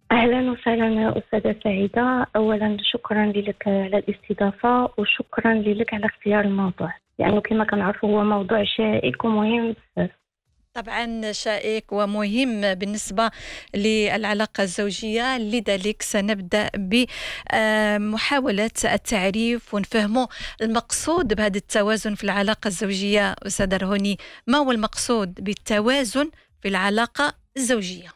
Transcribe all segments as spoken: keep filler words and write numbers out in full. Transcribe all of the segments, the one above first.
أهلا وسهلا أستاذة سعيدة. أولا شكرا لك على الاستضافة، وشكرا لك على اختيار الموضوع، لأنه كما كنعرفوا هو موضوع شائك ومهم بزاف. طبعا شائك ومهم بالنسبة للعلاقة الزوجية، لذلك سنبدأ بمحاولة التعريف ونفهموا المقصود بهذا التوازن في العلاقة الزوجية. أستاذة رهوني، ما هو المقصود بالتوازن في العلاقة الزوجية؟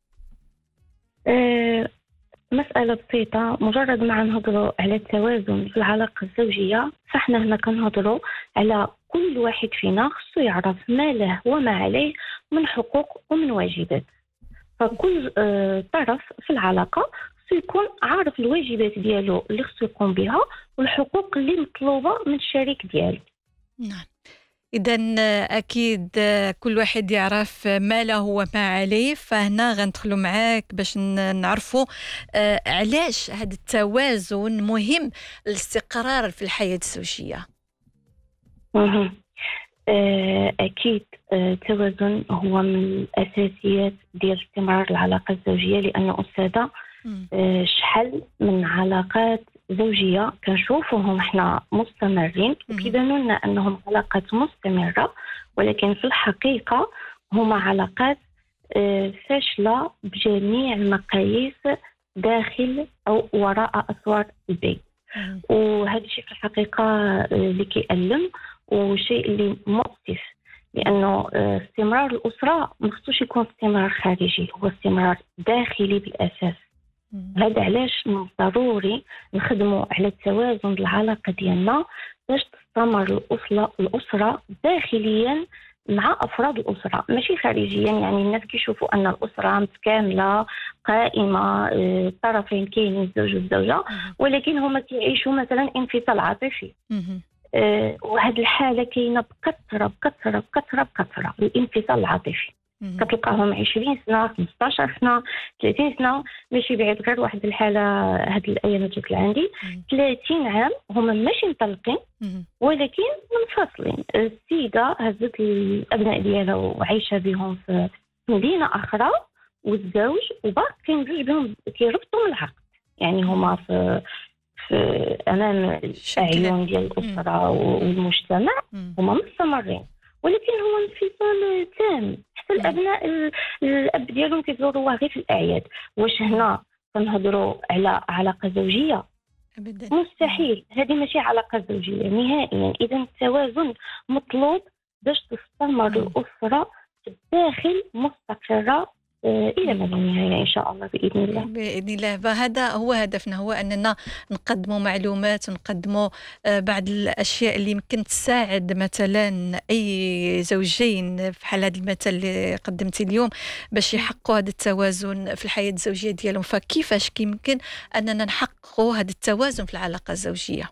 أه مسألة بسيطة، مجرد ما نهضروا على التوازن في العلاقة الزوجية فاحنا هنا كنهضروا على كل واحد فينا خصو يعرف ما له وما عليه من حقوق ومن واجبات. فكل أه طرف في العلاقة خصو يكون عارف الواجبات ديالو اللي خصو يقوم بها والحقوق اللي مطلوبة من الشريك ديالو. نعم، إذن أكيد كل واحد يعرف ما له وما عليه. فهنا غندخلوا معاك باش نعرفوا آه علاش هذا التوازن مهم للاستقرار في الحياة الزوجية. أه أكيد التوازن آه هو من الأساسيات ديال استمرار العلاقة الزوجية، لأن أستاذة آه شحال من علاقات زوجية كنشوفوهم احنا مستمرين وكيبانوا لنا انهم علاقات مستمرة، ولكن في الحقيقة هما علاقات فاشلة بجميع المقاييس داخل او وراء اسوار البيت. وهذا الشيء في الحقيقة اللي كيألم وشيء اللي مؤسف، لانه استمرار الاسرة ما خصوش يكون استمرار خارجي، هو استمرار داخلي بالاساس. هذا علاش من ضروري نخدموا على التوازن العلاقة ديالنا باش تستمر الأسرة, الأسرة داخليا مع أفراد الأسرة ماشي خارجيا. يعني الناس كيشوفوا أن الأسرة متكاملة قائمة، الطرفين كاينين الزوج والزوجة، ولكن هما كيعيشوا مثلا انفصال عاطفي. أه وهذه الحالة كاينة بكثرة بكثرة بكثرة بكثرة الانفصال العاطفي. كتلقاهم عشرين سنة، خمسطاش سنة، ثلاثين سنة. ماشي بعيد غير واحد الحالة هاد الأيام جات عندي ثلاثين عام هما ماشي مطلقين ولكن منفصلين. السيدة هزت الأبناء ديالها وعايشة بهم في مدينة أخرى، والزوج وباقيين جوج بهم كيربطوا من العقد. يعني هما في في أمام الأعين ديال الأسرة والمجتمع هما مستمرين، ولكن هو انفصال تام. حتى الابناء الاب ديالهم كيزوروه غير في الاعياد. واش هنا كنهضروا على علاقه زوجيه؟ ابدا مستحيل، هذه ماشي علاقه زوجيه نهائيا. اذا التوازن مطلوب باش تستمر الاسره في الداخل مستقره إلى ما لا نهاية إن شاء الله بإذن الله. بإذن الله. فهذا هو هدفنا، هو أننا نقدموا معلومات، نقدموا بعض الأشياء اللي يمكن تساعد مثلا أي زوجين في حال هذا المثل اللي قدمتي اليوم باش يحققوا هذا التوازن في الحياة الزوجية ديالهم. فكيفاش يمكن أننا نحققوا هذا التوازن في العلاقة الزوجية؟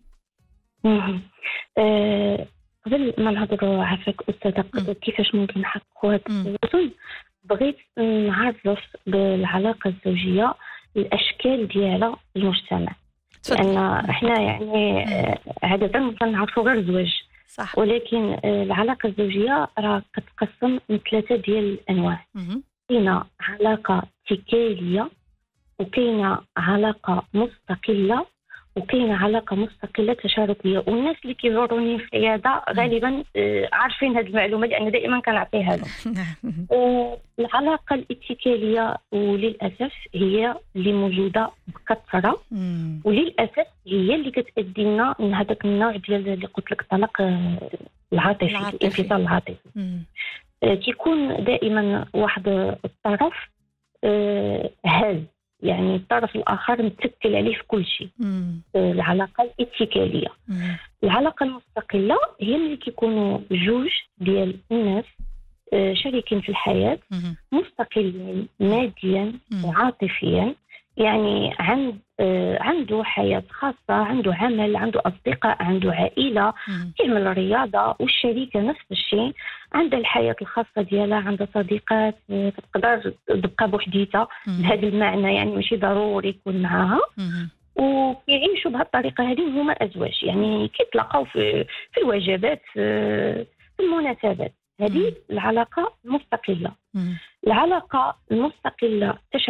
أه قبل ما نهضروا عافاك أستاذة كيفاش ممكن نحققوا هذا التوازن، بغيت نعرف بالعلاقة الزوجية الأشكال ديالها المجتمع، لأن احنا يعني عادة كنعرفوا غير الزواج، صح. ولكن العلاقة الزوجية راه كتقسم من ثلاثة ديال الأنواع. كاينة علاقة اتكالية، وكاينة علاقة مستقلة، وكاينة علاقة مستقلة تشاركية. والناس اللي كيزوروني في العيادة غالبا عارفين هذه المعلومة لأن دائما كنعطيها لهم. العلاقة الاتكالية وللأسف هي اللي موجودة بكثرة، وللأسف هي اللي كتأدي لنا من هذاك النوع ديال اللي قلت لك الطلاق العاطفي، الانفصال العاطفي. كيكون دائما واحد الطرف هاز، يعني الطرف الآخر متكل عليه في كل شيء. العلاقة الاتكالية. مم. العلاقة المستقلة هي اللي كيكونوا جوج ديال الناس شريكين في الحياة، مم. مستقلين ماديا مم. وعاطفيا. يعني عند عنده حياة خاصة، عنده عمل، عنده أصدقاء، عنده عائلة، يعمل رياضة. والشريكة نفس الشيء، عندها الحياة الخاصة ديالها، عندها صديقات، تقدر تبقى بوحديتها بهذا المعنى، يعني ماشي ضروري يكون معها. ويعيشوا بهذه الطريقة. هذه هما أزواج، يعني كيتلاقاو في في الوجبات، في المناسبات. هذه العلاقة المستقلة. العلاقة المستقلة